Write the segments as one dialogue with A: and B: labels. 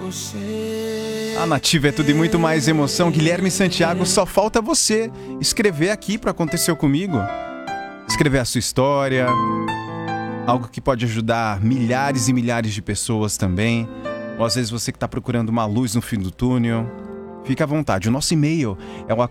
A: A Nativa é tudo e muito mais emoção. Guilherme Santiago, só falta você escrever aqui para Aconteceu Comigo. Escrever a sua história, algo que pode ajudar milhares e milhares de pessoas também. Ou às vezes você que está procurando uma luz no fim do túnel. Fica à vontade. O nosso e-mail é o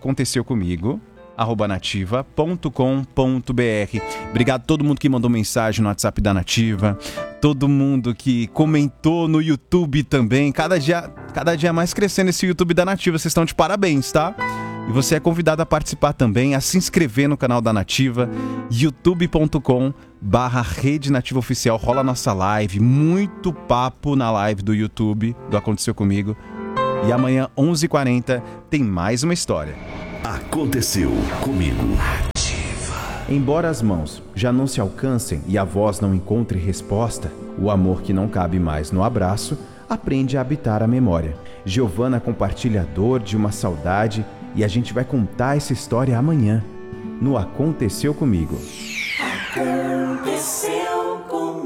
A: aconteceucomigo@nativa.com.br. Obrigado a todo mundo que mandou mensagem no WhatsApp da Nativa, todo mundo que comentou no YouTube também. Cada dia mais crescendo esse YouTube da Nativa. Vocês estão de parabéns, tá? E você é convidado a participar também, a se inscrever no canal da Nativa, youtube.com/Rede Nativa Oficial. Rola a nossa live, muito papo na live do YouTube do Aconteceu Comigo. E amanhã, 11h40, tem mais uma história.
B: Aconteceu Comigo.
A: Embora as mãos já não se alcancem e a voz não encontre resposta, o amor que não cabe mais no abraço aprende a habitar a memória. Giovana compartilha a dor de uma saudade e a gente vai contar essa história amanhã no Aconteceu Comigo.
B: Aconteceu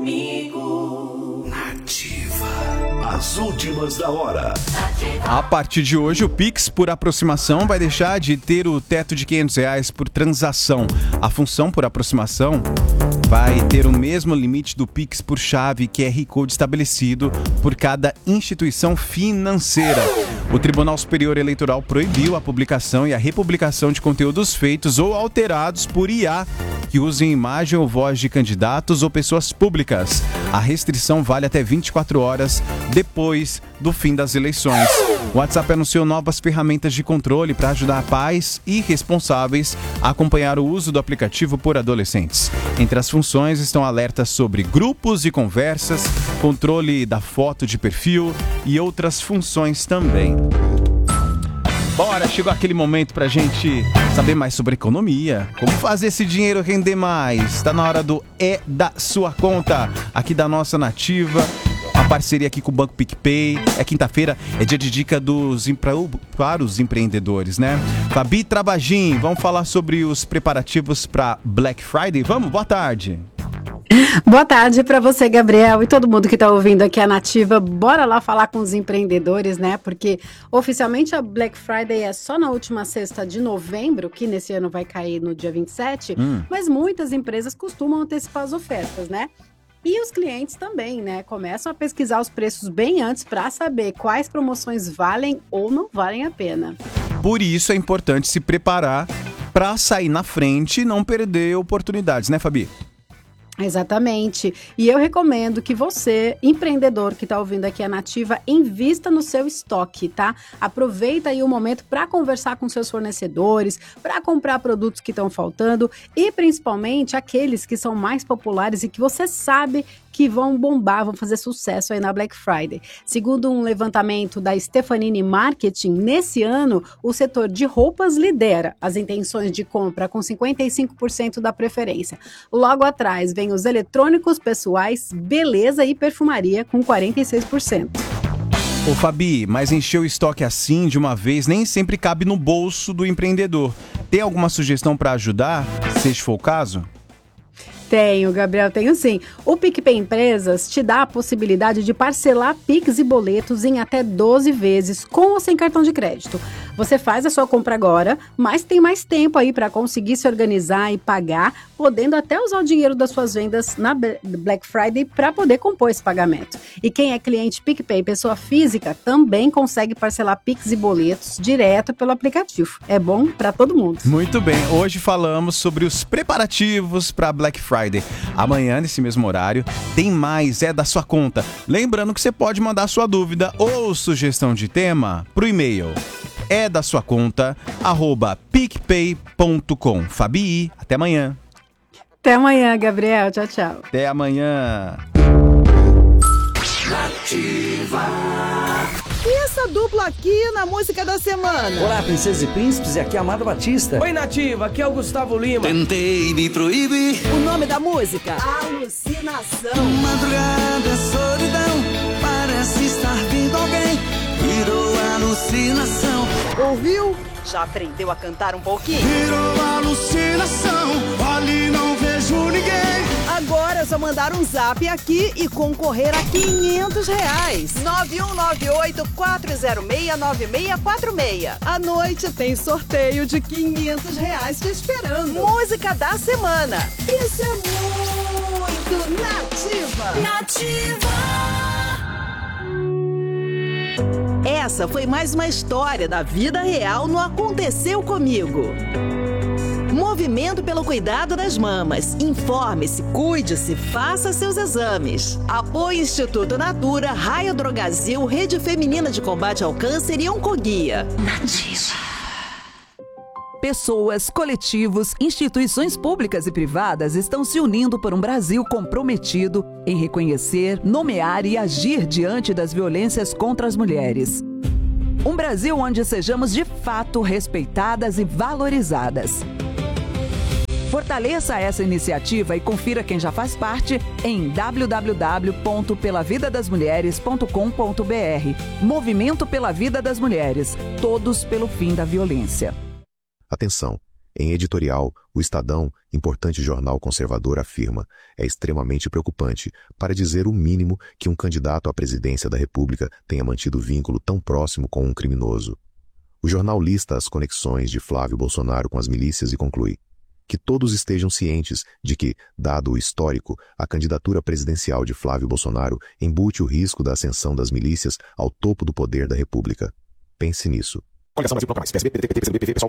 B: Comigo. Nativa. As últimas da hora.
A: A partir de hoje, o Pix por aproximação vai deixar de ter o teto de R$500 por transação. A função por aproximação vai ter o mesmo limite do Pix por chave QR Code estabelecido por cada instituição financeira. O Tribunal Superior Eleitoral proibiu a publicação e a republicação de conteúdos feitos ou alterados por IA que usem imagem ou voz de candidatos ou pessoas públicas. A restrição vale até 24 horas depois do fim das eleições. O WhatsApp anunciou novas ferramentas de controle para ajudar pais e responsáveis a acompanhar o uso do aplicativo por adolescentes. Entre as funções estão alertas sobre grupos e conversas, controle da foto de perfil e outras funções também. Bora, chegou aquele momento pra gente saber mais sobre economia, como fazer esse dinheiro render mais. Tá na hora do É da Sua Conta, aqui da nossa Nativa. A parceria aqui com o Banco PicPay. É quinta-feira, é dia de dica para os empreendedores, né? Fabi Trabagin, vamos falar sobre os preparativos para Black Friday? Vamos? Boa tarde.
C: Boa tarde para você, Gabriel, e todo mundo que está ouvindo aqui a Nativa. Bora lá falar com os empreendedores, né? Porque oficialmente a Black Friday é só na última sexta de novembro, que nesse ano vai cair no dia 27, mas muitas empresas costumam antecipar as ofertas, né? E os clientes também, né? Começam a pesquisar os preços bem antes para saber quais promoções valem ou não valem a pena.
A: Por isso é importante se preparar para sair na frente e não perder oportunidades, né, Fabi?
C: Exatamente. E eu recomendo que você, empreendedor que está ouvindo aqui a Nativa, invista no seu estoque, tá? Aproveita aí o momento para conversar com seus fornecedores, para comprar produtos que estão faltando e principalmente aqueles que são mais populares e que você sabe que vão bombar, vão fazer sucesso aí na Black Friday. Segundo um levantamento da Stefanini Marketing, nesse ano, o setor de roupas lidera as intenções de compra com 55% da preferência. Logo atrás, vem os eletrônicos pessoais, beleza e perfumaria com 46%.
A: Ô Fabi, mas encher o estoque assim de uma vez nem sempre cabe no bolso do empreendedor. Tem alguma sugestão para ajudar, se este for o caso?
C: Tenho, Gabriel, tenho sim. O PicPay Empresas te dá a possibilidade de parcelar Pix e boletos em até 12 vezes, com ou sem cartão de crédito. Você faz a sua compra agora, mas tem mais tempo aí para conseguir se organizar e pagar, podendo até usar o dinheiro das suas vendas na Black Friday para poder compor esse pagamento. E quem é cliente PicPay, pessoa física, também consegue parcelar Pix e boletos direto pelo aplicativo. É bom para todo mundo.
A: Muito bem, hoje falamos sobre os preparativos para Black Friday. Amanhã, nesse mesmo horário, tem mais É da Sua Conta. Lembrando que você pode mandar sua dúvida ou sugestão de tema pro e-mail edasuaconta@picpay.com. Fabi, até amanhã.
C: Até amanhã, Gabriel. Tchau, tchau.
A: Até amanhã.
B: Nativa.
D: E essa dupla aqui na música da semana?
E: Olá, princesas e príncipes, aqui é Amado Batista.
F: Oi, Nativa, aqui é o Gustavo Lima.
B: Tentei me proibir.
D: O nome da música? Alucinação.
B: Madrugada, solidão, parece estar vindo alguém. Virou alucinação.
D: Ouviu? Já aprendeu a cantar um pouquinho?
B: Virou alucinação, ali não vejo ninguém.
D: Agora é só mandar um zap aqui e concorrer a R$500.
G: 9198-406-9646.
D: À noite tem sorteio de R$500 te esperando.
G: Música da semana.
D: Isso é muito Nativa. Essa foi mais uma história da vida real no Aconteceu Comigo. Movimento pelo cuidado das mamas. Informe-se, cuide-se, faça seus exames. Apoio Instituto Natura, Raio Drogasil, Rede Feminina de Combate ao Câncer e Oncoguia.
H: Pessoas, coletivos, instituições públicas e privadas estão se unindo por um Brasil comprometido em reconhecer, nomear e agir diante das violências contra as mulheres. Um Brasil onde sejamos de fato respeitadas e valorizadas. Fortaleça essa iniciativa e confira quem já faz parte em www.pelavidadasmulheres.com.br. Movimento pela Vida das Mulheres. Todos pelo fim da violência.
I: Atenção! Em editorial, o Estadão, importante jornal conservador, afirma: é extremamente preocupante, para dizer o mínimo, que um candidato à presidência da República tenha mantido vínculo tão próximo com um criminoso. O jornal lista as conexões de Flávio Bolsonaro com as milícias e conclui: que todos estejam cientes de que, dado o histórico, a candidatura presidencial de Flávio Bolsonaro embute o risco da ascensão das milícias ao topo do poder da República. Pense nisso.
J: Coligação Brasil Planca Mais, PSB, PDT, PT, PCdoB, PV, PSOL,